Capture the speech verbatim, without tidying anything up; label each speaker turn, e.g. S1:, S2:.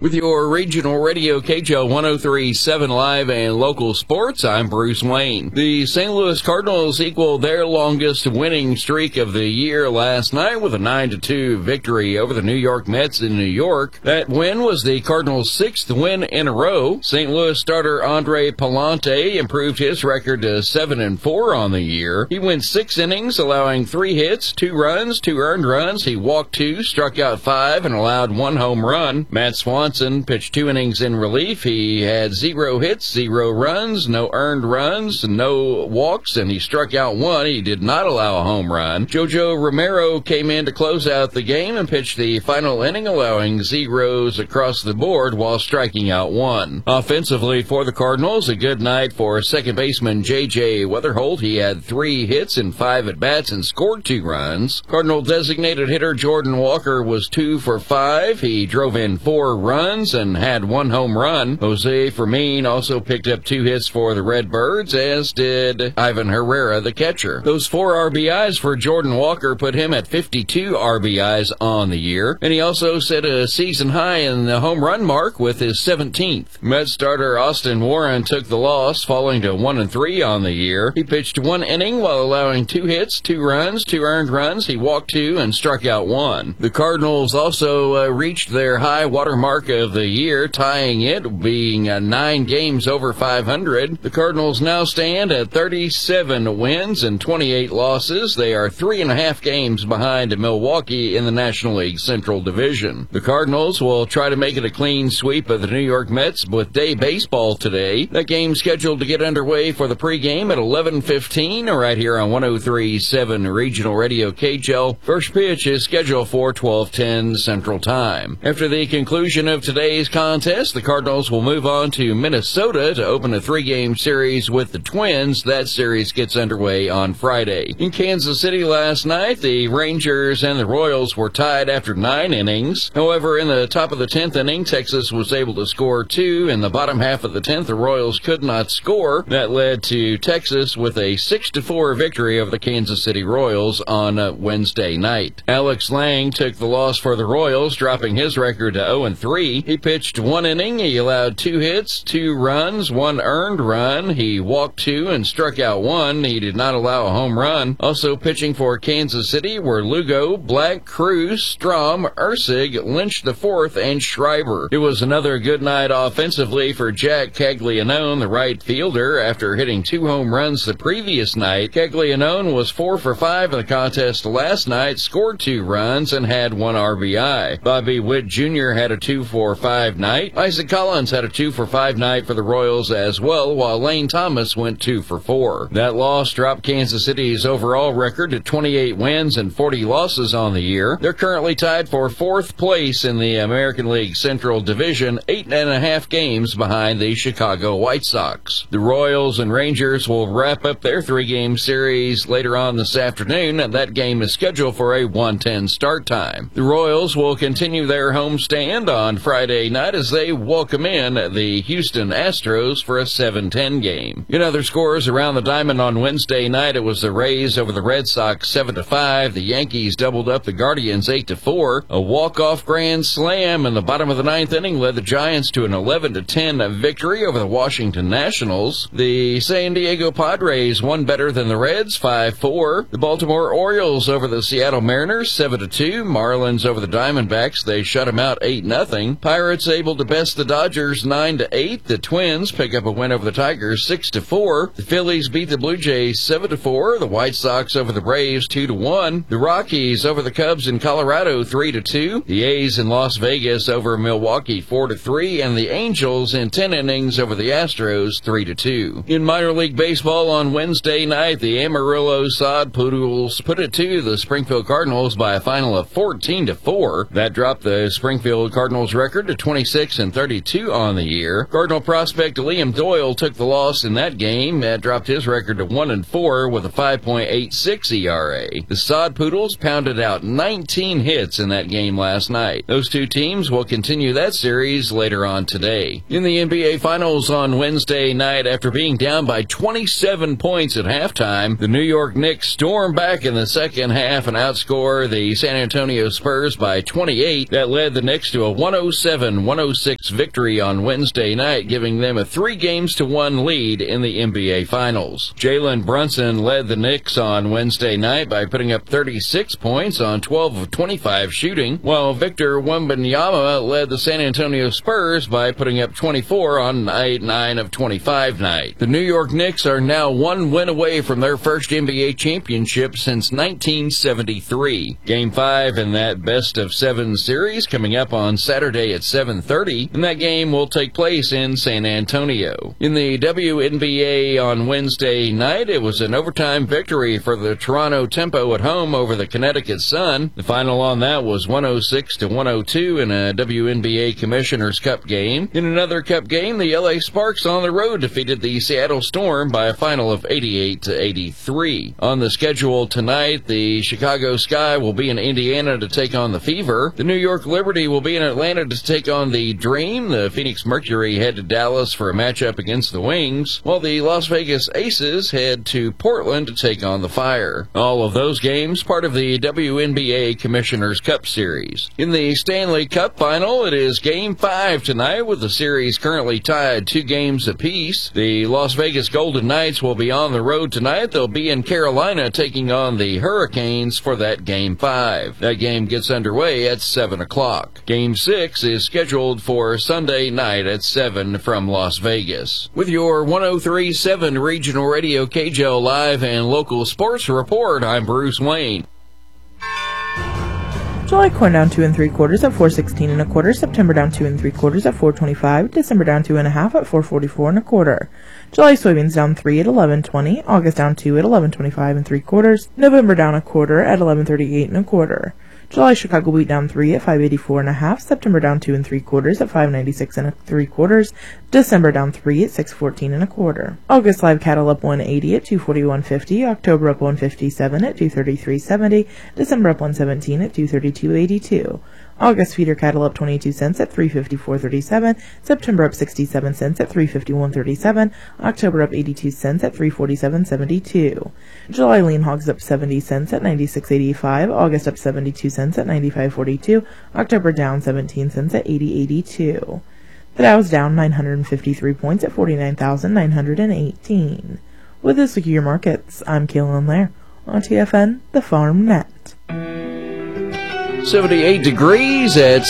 S1: With your regional radio K J O one oh three point seven live and local sports, I'm Bruce Wayne. The Saint Louis Cardinals equaled their longest winning streak of the year last night with a nine to two victory over the New York Mets in New York. That win was the Cardinals' sixth win in a row. Saint Louis starter Andre Pallante improved his record to seven and four on the year. He went six innings, allowing three hits, two runs, two earned runs. He walked two, struck out five, and allowed one home run. Matt Swanson pitched two innings in relief. He had zero hits, zero runs, no earned runs, no walks, and he struck out one. He did not allow a home run. Jojo Romero came in to close out the game and pitched the final inning, allowing zeros across the board while striking out one. Offensively for the Cardinals, a good night for second baseman J J Weatherholt. He had three hits and five at-bats and scored two runs. Cardinal designated hitter Jordan Walker was two for five. He drove in four runs. runs and had one home run. Jose Fermin also picked up two hits for the Redbirds, as did Ivan Herrera, the catcher. Those four R B Is for Jordan Walker put him at fifty-two R B Is on the year, and he also set a season high in the home run mark with his seventeenth. Mets starter Austin Warren took the loss, falling to one and three on the year. He pitched one inning while allowing two hits, two runs, two earned runs. He walked two and struck out one. The Cardinals also uh, reached their high water mark of the year, tying it, being uh, nine games over five hundred. The Cardinals now stand at thirty-seven wins and twenty-eight losses. They are three and a half games behind Milwaukee in the National League Central Division. The Cardinals will try to make it a clean sweep of the New York Mets with day baseball today. That game scheduled to get underway for the pregame at eleven fifteen right here on one oh three point seven Regional Radio K J O. First pitch is scheduled for twelve ten Central Time. After the conclusion of today's contest, the Cardinals will move on to Minnesota to open a three-game series with the Twins. That series gets underway on Friday. In Kansas City last night, the Rangers and the Royals were tied after nine innings. However, in the top of the tenth inning, Texas was able to score two. In the bottom half of the tenth, the Royals could not score. That led to Texas with a six to four victory over the Kansas City Royals on uh, Wednesday night. Alex Lang took the loss for the Royals, dropping his record to oh and three. He pitched one inning. He allowed two hits, two runs, one earned run. He walked two and struck out one. He did not allow a home run. Also pitching for Kansas City were Lugo, Black, Cruz, Strom, Ursig, Lynch the fourth, and Schreiber. It was another good night offensively for Jack Caglianone, the right fielder. After hitting two home runs the previous night, Caglianone was four for five in the contest last night, scored two runs, and had one R B I. Bobby Witt Junior had a two for five night. Isaac Collins had a two for five night for the Royals as well, while Lane Thomas went two for four. That loss dropped Kansas City's overall record to twenty-eight wins and forty losses on the year. They're currently tied for fourth place in the American League Central Division, eight and a half games behind the Chicago White Sox. The Royals and Rangers will wrap up their three-game series later on this afternoon, and that game is scheduled for a one ten start time. The Royals will continue their homestand on Friday night as they welcome in the Houston Astros for a seven ten game. In other scores around the diamond on Wednesday night, it was the Rays over the Red Sox seven to five. The Yankees doubled up the Guardians eight to four. A walk-off grand slam in the bottom of the ninth inning led the Giants to an eleven to ten victory over the Washington Nationals. The San Diego Padres won better than the Reds five four. The Baltimore Orioles over the Seattle Mariners seven to two. Marlins over the Diamondbacks, they shut them out eight nothing. Pirates able to best the Dodgers nine to eight. The Twins pick up a win over the Tigers six to four. The Phillies beat the Blue Jays seven to four. The White Sox over the Braves two to one. The Rockies over the Cubs in Colorado three to two. The A's in Las Vegas over Milwaukee four to three, and the Angels in ten innings over the Astros three to two. In minor league baseball on Wednesday night, the Amarillo Sod Poodles put it to the Springfield Cardinals by a final of fourteen to four. That dropped the Springfield Cardinals record to twenty-six and thirty-two on the year. Cardinal prospect Liam Doyle took the loss in that game. That dropped his record to one and four with a five point eight six E R A. The Sod Poodles pounded out nineteen hits in that game last night. Those two teams will continue that series later on today. In the N B A Finals on Wednesday night, after being down by twenty-seven points at halftime, the New York Knicks stormed back in the second half and outscored the San Antonio Spurs by twenty-eight. That led the Knicks to a one oh seven one oh six victory on Wednesday night, giving them a three games to one lead in the N B A Finals. Jalen Brunson led the Knicks on Wednesday night by putting up thirty-six points on twelve of twenty-five shooting, while Victor Wembanyama led the San Antonio Spurs by putting up twenty-four on nine of twenty-five night. The New York Knicks are now one win away from their first N B A championship since nineteen seventy-three. Game five in that best of seven series coming up on Saturday at seven thirty, and that game will take place in San Antonio. In the W N B A on Wednesday night, it was an overtime victory for the Toronto Tempo at home over the Connecticut Sun. The final on that was one oh six to one oh two in a W N B A Commissioner's Cup game. In another Cup game, the L A Sparks on the road defeated the Seattle Storm by a final of eighty-eight to eighty-three. On the schedule tonight, the Chicago Sky will be in Indiana to take on the Fever. The New York Liberty will be in Atlanta to take on the Dream. The Phoenix Mercury head to Dallas for a matchup against the Wings, while the Las Vegas Aces head to Portland to take on the Fire. All of those games part of the W N B A Commissioner's Cup Series. In the Stanley Cup Final, it is Game five tonight, with the series currently tied two games apiece. The Las Vegas Golden Knights will be on the road tonight. They'll be in Carolina taking on the Hurricanes for that Game five. That game gets underway at seven o'clock. Game six is scheduled for Sunday night at seven from Las Vegas. With your one oh three point seven Regional Radio K J O Live and Local Sports Report, I'm Bruce Wayne.
S2: July corn down two and three quarters at four sixteen and a quarter. September down two and three quarters at four twenty-five. December down two and a half at four forty-four and a quarter. July soybeans down three at eleven twenty. August down two at eleven twenty-five and three quarters. November down a quarter at eleven thirty-eight and a quarter. July Chicago wheat down three at five eighty-four and a half. September down two and three quarters at five ninety-six and a three quarters. December down three at six fourteen and a quarter. August live cattle up one eighty at two forty-one fifty. October up one fifty-seven at two thirty-three seventy. December up one seventeen at two thirty-two eighty-two. August feeder cattle up twenty-two cents at three fifty-four thirty-seven. September up sixty-seven cents at three fifty-one thirty-seven. October up eighty-two cents at three forty-seven seventy-two. July lean hogs up seventy cents at ninety-six eighty-five. August up seventy-two cents at ninety-five forty-two. October down seventeen cents at eighty eighty-two. The Dow's down nine hundred fifty-three points at forty-nine thousand nine hundred eighteen. With this look at your markets, I'm Kaylin Lair on T F N, the Farm Net.
S1: seventy-eight degrees at